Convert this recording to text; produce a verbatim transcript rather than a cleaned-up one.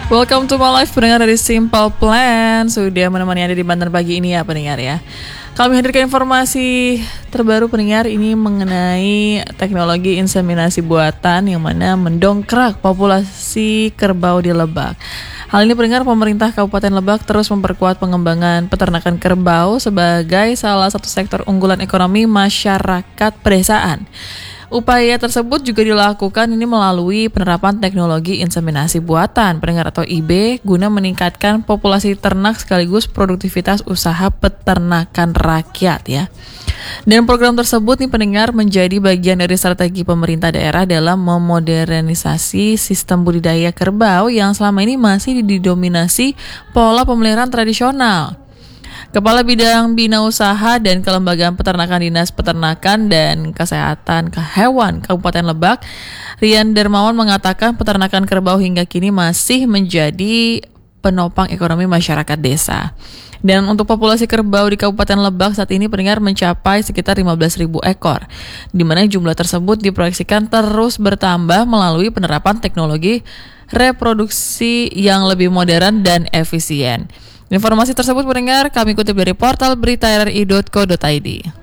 Welcome to my life, pendengar dari Simple Plan. Sudah menemani Anda di Banten pagi ini ya pendengar ya. Kami hadirkan informasi terbaru pendengar ini mengenai teknologi inseminasi buatan yang mana mendongkrak populasi kerbau di Lebak. Hal ini pendengar, pemerintah Kabupaten Lebak terus memperkuat pengembangan peternakan kerbau sebagai salah satu sektor unggulan ekonomi masyarakat pedesaan. Upaya tersebut juga dilakukan ini melalui penerapan teknologi inseminasi buatan pendengar atau I B guna meningkatkan populasi ternak sekaligus produktivitas usaha peternakan rakyat ya. Dan program tersebut nih pendengar menjadi bagian dari strategi pemerintah daerah dalam memodernisasi sistem budidaya kerbau yang selama ini masih didominasi pola pemeliharaan tradisional. Kepala Bidang Bina Usaha dan Kelembagaan Peternakan Dinas Peternakan dan Kesehatan Hewan Kabupaten Lebak, Rian Dermawan mengatakan peternakan kerbau hingga kini masih menjadi penopang ekonomi masyarakat desa. Dan untuk populasi kerbau di Kabupaten Lebak saat ini pendengar mencapai sekitar lima belas ribu ekor, di mana jumlah tersebut diproyeksikan terus bertambah melalui penerapan teknologi reproduksi yang lebih modern dan efisien. Informasi tersebut pendengar kami kutip dari portal berita r r i dot co dot i d.